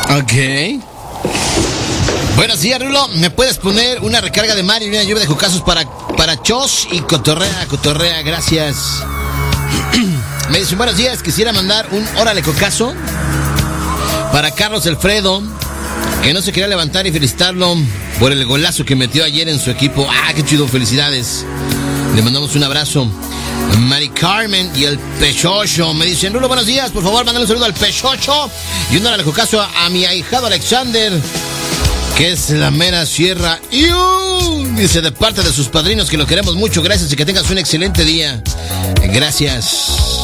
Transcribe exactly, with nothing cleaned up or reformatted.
Ok. Buenos días, Rulo. ¿Me puedes poner una recarga de Mario y una lluvia de jucazos para, para Chos y Cotorrea, Cotorrea? Gracias. Me dicen, buenos días, quisiera mandar un órale cocazo para Carlos Alfredo, que no se quería levantar, y felicitarlo por el golazo que metió ayer en su equipo. Ah, qué chido, felicidades. Le mandamos un abrazo. Mari Carmen y el Pechocho me dicen, Rulo, buenos días, por favor, mándale un saludo al Pechocho y un órale cocazo a, a mi ahijado Alexander, que es la mera sierra. ¡Iu! Dice, de parte de sus padrinos, que lo queremos mucho. Gracias y que tengas un excelente día. Gracias.